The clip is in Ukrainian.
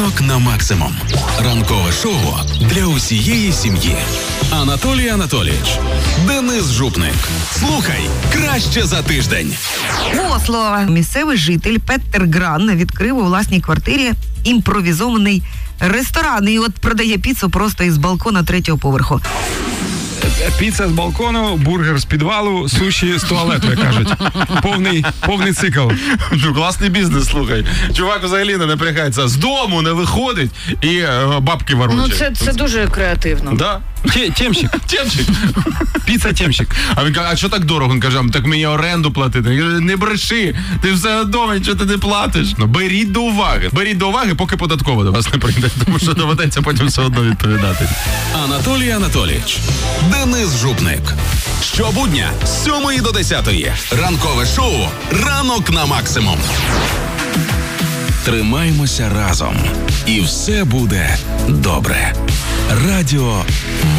Ранок на максимум. Ранкове шоу для усієї сім'ї. Анатолій Анатолійович, Денис Жупник. Слухай краще за тиждень. В Осло місцевий житель Петтер Гран відкрив у власній квартирі імпровізований ресторан і от продає піцу просто із балкона 3-го поверху. Піца з балкону, бургер з підвалу, суші з туалету, як кажуть. Повний цикл. Класний бізнес, слухай. Чувак взагалі не напрягається. З дому не виходить і бабки ворочать. Ну, це дуже креативно. Да? Темщик. Піца-темщик. А він каже, а що так дорого? Він каже, так мені оренду платити. Він каже, не бреши, ти все одно нічого ти не платиш. Ну, беріть до уваги, поки податкова до вас не прийде, тому що доведеться потім все одно відповідати. Анатолій Анатолійович, Денис Жупник. Щобудня з 7 до 10. Ранкове шоу «Ранок на максимум». Тримаймося разом. І все буде добре. Радіо